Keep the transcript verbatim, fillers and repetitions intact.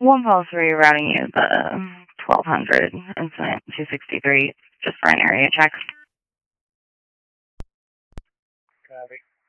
one Pulse three routing you the twelve hundred incident two sixty-three just for an area check. Copy.